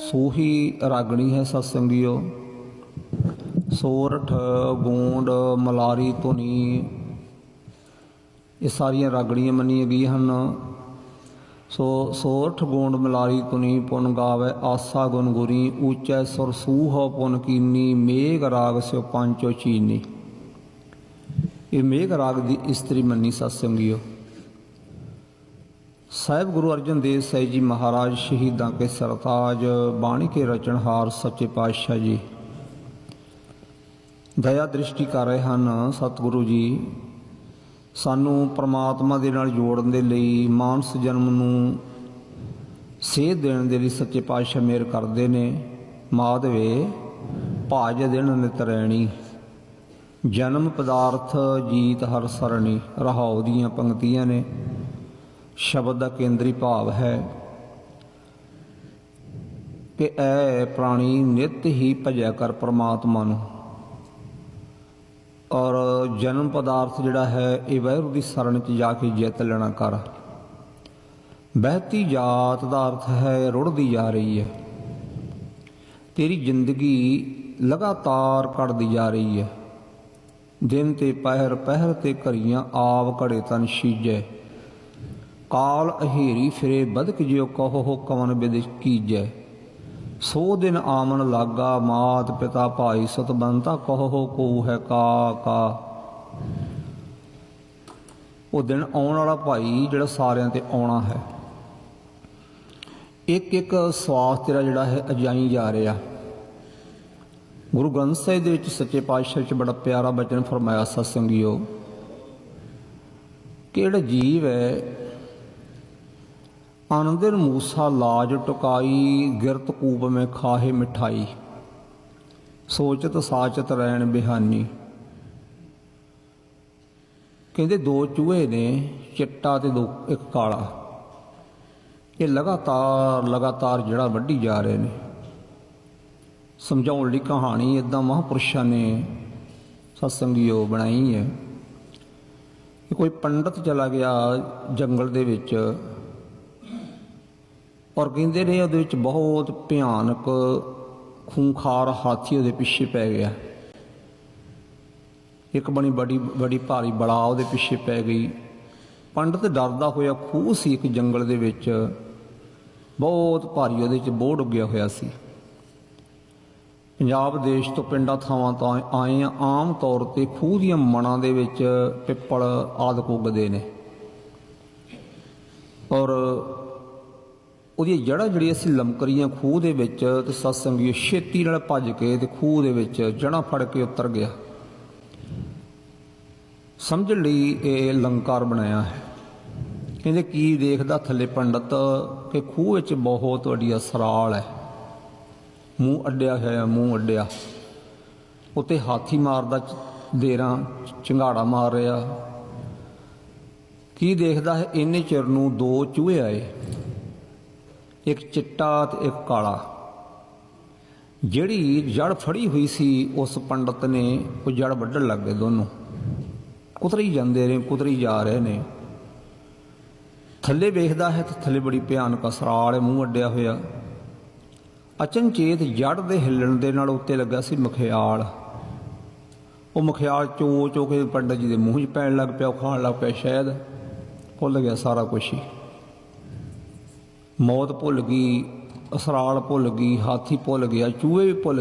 ਸੋਹੀ ਰਾਗਣੀ ਹੈ ਸਤਸੰਗੀਓ। ਸੋਰਠ, ਗੋਂਡ, ਮਲਾਰੀ, ਧੁਨੀ, ਇਹ ਸਾਰੀਆਂ ਰਾਗਣੀਆਂ ਮੰਨੀਆਂ ਗਈਆਂ ਹਨ। ਸੋ ਸੋਰਠ, ਗੋਂਡ, ਮਲਾਰੀ, ਧੁਨੀ ਪੁਨ ਗਾਵੈ ਆਸਾ ਗੁਣ ਗੁਰੀ, ਊਚੈ ਸੁਰ ਸੂਹ ਪੁਨ ਕੀਨੀ, ਮੇਘ ਰਾਗ ਸਿਓ ਪੰਚੋ ਚੀਨੀ। ਇਹ ਮੇਘ ਰਾਗ ਦੀ ਇਸਤਰੀ ਮੰਨੀ ਸਤਸੰਗੀਓ। ਸਾਹਿਬ ਗੁਰੂ ਅਰਜਨ ਦੇਵ ਸਾਹਿਬ ਜੀ ਮਹਾਰਾਜ ਸ਼ਹੀਦਾਂ ਕੇ ਸਰਤਾਜ, ਬਾਣੀ ਕੇ ਰਚਨਹਾਰ ਸੱਚੇ ਪਾਤਸ਼ਾਹ ਜੀ ਦਇਆ ਦ੍ਰਿਸ਼ਟੀ ਕਰ ਰਹੇ ਹਨ। ਸਤਿਗੁਰੂ ਜੀ ਸਾਨੂੰ ਪਰਮਾਤਮਾ ਦੇ ਨਾਲ ਜੋੜਨ ਦੇ ਲਈ, ਮਾਨਸ ਜਨਮ ਨੂੰ ਸੇਧ ਦੇਣ ਦੇ ਲਈ ਸੱਚੇ ਪਾਤਸ਼ਾਹ ਮਿਹਰ ਕਰਦੇ ਨੇ। ਮਾਧਵੇ ਭਾਜ ਦਿਨ ਨਿਤਰੈਣੀ, ਜਨਮ ਪਦਾਰਥ ਜੀਤ ਹਰ ਸਰਣੀ। ਰਹਾਉ ਦੀਆਂ ਪੰਕਤੀਆਂ ਨੇ। ਸ਼ਬਦ ਦਾ ਕੇਂਦਰੀ ਭਾਵ ਹੈ ਕਿ ਐ ਪ੍ਰਾਣੀ ਨਿਤ ਹੀ ਭਜਿਆ ਕਰ ਪਰਮਾਤਮਾ ਨੂੰ, ਔਰ ਜਨਮ ਪਦਾਰਥ ਜਿਹੜਾ ਹੈ ਇਹ ਵਾਹਿਗੁਰੂ ਦੀ ਸ਼ਰਨ 'ਚ ਜਾ ਕੇ ਜਿੱਤ ਲੈਣਾ ਕਰ। ਬਹਿਤੀ ਜਾਤ ਦਾ ਅਰਥ ਹੈ ਰੁੜ੍ਹਦੀ ਜਾ ਰਹੀ ਹੈ, ਤੇਰੀ ਜ਼ਿੰਦਗੀ ਲਗਾਤਾਰ ਕੱਟਦੀ ਜਾ ਰਹੀ ਹੈ। ਦਿਨ ਤੇ ਪਹਿਰ, ਪਹਿਰ ਤੇ ਘੜੀਆਂ, ਆਵ ਘੜੇ ਤਨ ਸੀਜੈ। ਕਾਲ ਅਹੇਰੀ ਫਿਰੇ ਬਦਕ ਜਿਉ ਕਹੋ, ਕਵਨ ਬਿਦ ਕੀਜੈ। ਸੋ ਦਿਨ ਆਮਨ ਲਾਗਾ, ਮਾਤ ਪਿਤਾ ਭਾਈ ਸਤਬੰਤਾ ਕਹੋ, ਕੋ ਹੈ ਕਾ। ਉਹ ਦਿਨ ਆਉਣ ਵਾਲਾ ਭਾਈ ਜਿਹੜਾ ਸਾਰਿਆਂ ਤੇ ਆਉਣਾ ਹੈ। ਇੱਕ ਇੱਕ ਸਵਾਸ ਤੇਰਾ ਜਿਹੜਾ ਹੈ ਅਜਾਈ ਜਾ ਰਿਹਾ। ਗੁਰੂ ਗ੍ਰੰਥ ਸਾਹਿਬ ਦੇ ਵਿੱਚ ਸੱਚੇ ਪਾਤਸ਼ਾਹ 'ਚ ਬੜਾ ਪਿਆਰਾ ਬਚਨ ਫਰਮਾਇਆ ਸਤਸੰਗੀਓ ਕਿ ਜਿਹੜਾ ਜੀਵ ਹੈ, ਆਨੰਦਰ ਮੂਸਾ ਲਾਜ ਟੁਕਾਈ, ਗਿਰਤ ਕੂਪ ਮੈਂ ਖਾਹੇ ਮਿਠਾਈ, ਸੋਚਤ ਸਾਚਤ ਰਹਿਣ ਬਿਹਾਨੀ। ਕਹਿੰਦੇ ਦੋ ਚੂਹੇ ਨੇ, ਚਿੱਟਾ ਤੇ ਇੱਕ ਕਾਲਾ। ਇਹ ਲਗਾਤਾਰ ਜਿਹੜਾ ਵੱਢੀ ਜਾ ਰਹੇ ਨੇ। ਸਮਝਾਉਣ ਲਈ ਕਹਾਣੀ ਇੱਦਾਂ ਮਹਾਂਪੁਰਸ਼ਾਂ ਨੇ ਸਤਸੰਗੀਓ ਬਣਾਈ ਹੈ ਕਿ ਕੋਈ ਪੰਡਤ ਚਲਾ ਗਿਆ ਜੰਗਲ ਦੇ ਵਿੱਚ, ਔਰ ਕਹਿੰਦੇ ਨੇ ਉਹਦੇ ਵਿੱਚ ਬਹੁਤ ਭਿਆਨਕ ਖੂੰਖਾਰ ਹਾਥੀ ਉਹਦੇ ਪਿੱਛੇ ਪੈ ਗਿਆ। ਇੱਕ ਬੜੀ ਭਾਰੀ ਬਲਾ ਉਹਦੇ ਪਿੱਛੇ ਪੈ ਗਈ। ਪੰਡਤ ਡਰਦਾ ਹੋਇਆ, ਖੂਹ ਸੀ ਇੱਕ ਜੰਗਲ ਦੇ ਵਿੱਚ, ਬਹੁਤ ਭਾਰੀ ਉਹਦੇ 'ਚ ਬੋਹੜ ਉੱਗਿਆ ਹੋਇਆ ਸੀ। ਪੰਜਾਬ ਦੇਸ਼ ਤੋਂ ਪਿੰਡਾਂ ਥਾਵਾਂ ਤੋਂ ਆਏ ਆ। ਆਮ ਤੌਰ 'ਤੇ ਖੂਹ ਦੀਆਂ ਮਣਾਂ ਦੇ ਵਿੱਚ ਪਿੱਪਲ ਆਦਿ ਉੱਗਦੇ ਨੇ, ਔਰ ਉਹਦੀਆਂ ਜੜ੍ਹਾਂ ਜਿਹੜੀਆਂ ਅਸੀਂ ਲਮਕ ਰਹੀਆਂ ਖੂਹ ਦੇ ਵਿੱਚ, ਤੇ ਸਤਸੰਗੀ ਛੇਤੀ ਨਾਲ ਭੱਜ ਕੇ ਤੇ ਖੂਹ ਦੇ ਵਿੱਚ ਜੜ੍ਹਾਂ ਫੜ ਕੇ ਉਤਰ ਗਿਆ। ਸਮਝਣ ਲਈ ਇਹ ਅਲੰਕਾਰ ਬਣਾਇਆ ਹੈ। ਕਹਿੰਦੇ ਕੀ ਦੇਖਦਾ ਥੱਲੇ ਪੰਡਤ ਕਿ ਖੂਹ ਵਿੱਚ ਬਹੁਤ ਵੱਡੀ ਸਰਾਲ ਹੈ, ਮੂੰਹ ਅੱਡਿਆ ਹੋਇਆ, ਮੂੰਹ ਅੱਡਿਆ। ਉੱਤੇ ਹਾਥੀ ਮਾਰਦਾ, ਦੇਰਾਂ ਚੰਗਾੜਾ ਮਾਰ ਰਿਹਾ। ਕੀ ਦੇਖਦਾ ਹੈ? ਇੰਨੇ ਚਿਰ ਨੂੰ ਦੋ ਚੂਹੇ ਆਏ, ਇੱਕ ਚਿੱਟਾ ਤੇ ਇੱਕ ਕਾਲਾ। ਜਿਹੜੀ ਜੜ ਫੜੀ ਹੋਈ ਸੀ ਉਸ ਪੰਡਤ ਨੇ ਉਹ ਜੜ ਵੱਢਣ ਲੱਗ ਗਏ। ਦੋਨੋਂ ਕੁਤਰੀ ਜਾਂਦੇ ਨੇ, ਕੁਤਰੀ ਜਾ ਰਹੇ ਨੇ। ਥੱਲੇ ਵੇਖਦਾ ਹੈ ਤਾਂ ਥੱਲੇ ਬੜੀ ਭਿਆਨਕ ਸਰਾਲ ਹੈ, ਮੂੰਹ ਅੱਡਿਆ ਹੋਇਆ। ਅਚਨਚੇਤ ਜੜ ਦੇ ਹਿੱਲਣ ਦੇ ਨਾਲ ਉੱਤੇ ਲੱਗਾ ਸੀ ਮਖਿਆਲ। ਉਹ ਮਖਿਆਲ ਚੋ ਕੇ ਪੰਡਤ ਜੀ ਦੇ ਮੂੰਹ 'ਚ ਪੈਣ ਲੱਗ ਪਿਆ। ਉਹ ਖਾਣ ਲੱਗ ਪਿਆ। ਸ਼ਾਇਦ ਭੁੱਲ ਗਿਆ ਸਾਰਾ ਕੁਛ ਹੀ। ਮੌਤ ਭੁੱਲ ਗਈ, ਅਸਰਾਲ ਭੁੱਲ ਗਈ, ਹਾਥੀ ਭੁੱਲ ਗਿਆ, ਚੂਹੇ ਵੀ ਭੁੱਲ